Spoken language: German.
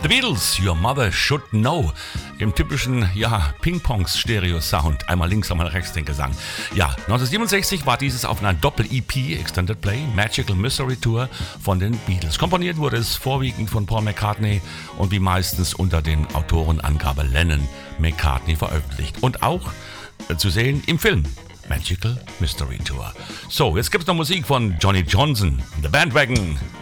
The Beatles, Your Mother Should Know. Im typischen, Ping-Pongs-Stereo-Sound. Einmal links, einmal rechts den Gesang. Ja, 1967 war dieses auf einer Doppel-EP, Extended Play, Magical Mystery Tour von den Beatles. Komponiert wurde es vorwiegend von Paul McCartney und wie meistens unter den Autorenangabe Lennon-McCartney veröffentlicht. Und auch zu sehen im Film Magical Mystery Tour. So, jetzt gibt's noch Musik von Johnny Johnson, The Bandwagon.